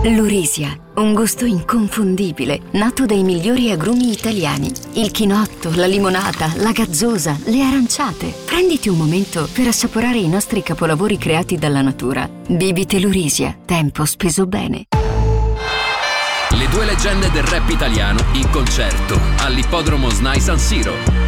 Lurisia, un gusto inconfondibile, nato dai migliori agrumi italiani. Il chinotto, la limonata, la gazzosa, le aranciate. Prenditi un momento per assaporare i nostri capolavori creati dalla natura. Bibite Lurisia, tempo speso bene. Le due leggende del rap italiano in concerto all'Ippodromo SNAI San Siro.